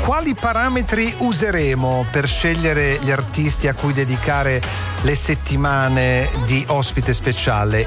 Quali parametri useremo per scegliere gli artisti a cui dedicare le settimane di ospite speciale?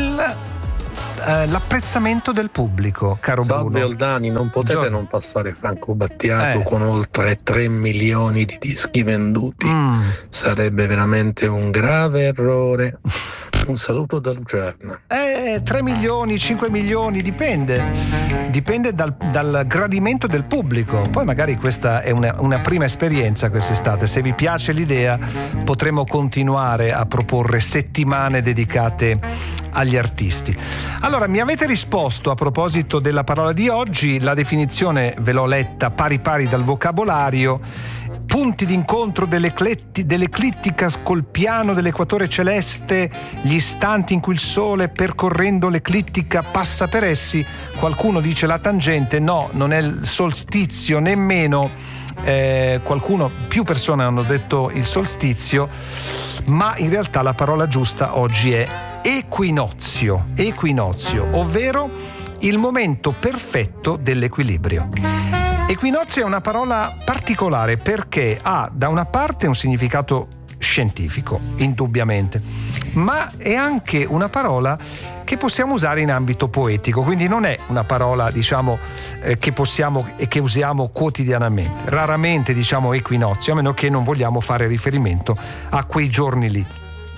L'apprezzamento del pubblico, caro Bruno. Salve Oldani, non potete non passare Franco Battiato con oltre 3 milioni di dischi venduti. Sarebbe veramente un grave errore. Un saluto da Lucerna. 3 milioni, 5 milioni, dipende dal gradimento del pubblico. Poi magari questa è una prima esperienza quest'estate. Se vi piace l'idea, potremo continuare a proporre settimane dedicate agli artisti. Allora, mi avete risposto a proposito della parola di oggi, la definizione ve l'ho letta pari pari dal vocabolario. Punti d'incontro dell'eclittica col piano dell'equatore celeste, gli istanti in cui il sole percorrendo l'eclittica passa per essi. Qualcuno dice la tangente, no, non è il solstizio nemmeno. Più persone hanno detto il solstizio, ma in realtà la parola giusta oggi è equinozio, ovvero il momento perfetto dell'equilibrio. Equinozio è una parola particolare perché ha da una parte un significato scientifico, indubbiamente, ma è anche una parola che possiamo usare in ambito poetico, quindi non è una parola, diciamo, che possiamo e che usiamo quotidianamente. Raramente diciamo equinozio, a meno che non vogliamo fare riferimento a quei giorni lì.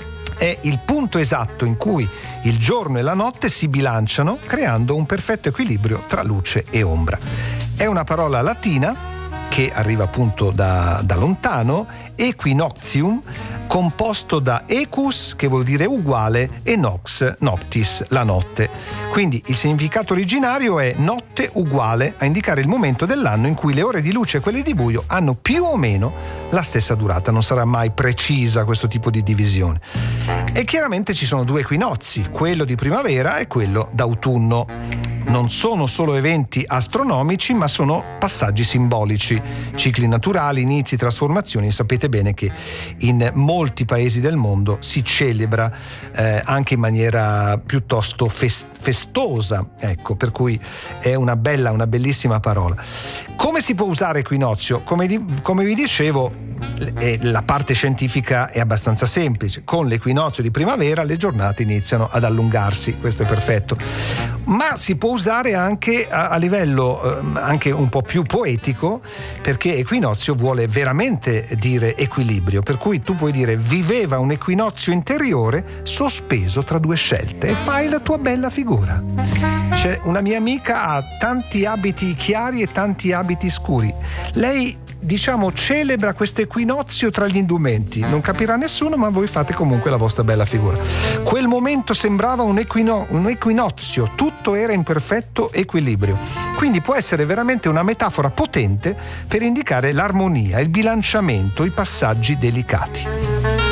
È il punto esatto in cui il giorno e la notte si bilanciano, creando un perfetto equilibrio tra luce e ombra. È una parola latina che arriva appunto da lontano, equinoxium, composto da equus, che vuol dire uguale, e nox, noctis, la notte. Quindi il significato originario è notte uguale, a indicare il momento dell'anno in cui le ore di luce e quelle di buio hanno più o meno la stessa durata. Non sarà mai precisa questo tipo di divisione. E chiaramente ci sono due equinozi, quello di primavera e quello d'autunno. Non sono solo eventi astronomici, ma sono passaggi simbolici, cicli naturali, inizi, trasformazioni. Sapete bene che in molti paesi del mondo si celebra anche in maniera piuttosto festosa, ecco, per cui è una bellissima parola. Come si può usare equinozio? Come vi dicevo, la parte scientifica è abbastanza semplice. Con l'equinozio di primavera le giornate iniziano ad allungarsi, questo è perfetto. Ma si può usare anche a livello anche un po' più poetico, perché equinozio vuole veramente dire equilibrio, per cui tu puoi dire viveva un equinozio interiore sospeso tra due scelte, e fai la tua bella figura. C'è una mia amica, ha tanti abiti chiari e tanti abiti scuri. Lei, diciamo, celebra questo equinozio tra gli indumenti. Non capirà nessuno, ma voi fate comunque la vostra bella figura. Quel momento sembrava un equinozio, tutto era in perfetto equilibrio. Quindi può essere veramente una metafora potente per indicare l'armonia, il bilanciamento, i passaggi delicati.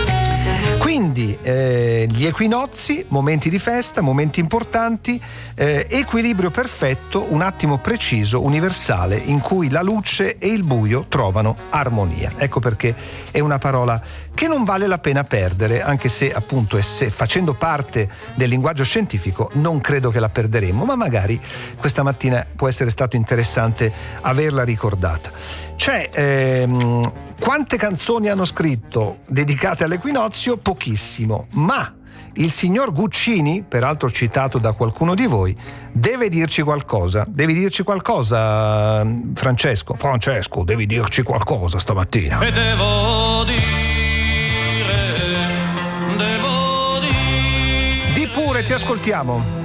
Quindi gli equinozi, momenti di festa, momenti importanti, equilibrio perfetto, un attimo preciso, universale, in cui la luce e il buio trovano armonia. Ecco perché è una parola che non vale la pena perdere, anche se appunto facendo parte del linguaggio scientifico non credo che la perderemo, ma magari questa mattina può essere stato interessante averla ricordata. Quante canzoni hanno scritto dedicate all'equinozio? Pochissimo, ma il signor Guccini, peraltro citato da qualcuno di voi, deve dirci qualcosa. Devi dirci qualcosa, Francesco, devi dirci qualcosa stamattina. E devo dire. Di pure, ti ascoltiamo.